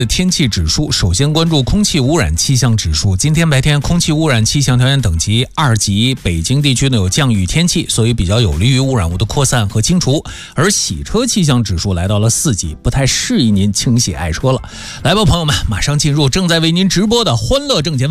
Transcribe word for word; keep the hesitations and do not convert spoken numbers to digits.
天气指数，首先关注空气污染气象指数。今天白天空气污染气象条件等级二级，北京地区呢有降雨天气，所以比较有利于污染物的扩散和清除。而洗车气象指数来到了四级，不太适宜您清洗爱车了。来吧，朋友们，马上进入正在为您直播的欢乐正前方。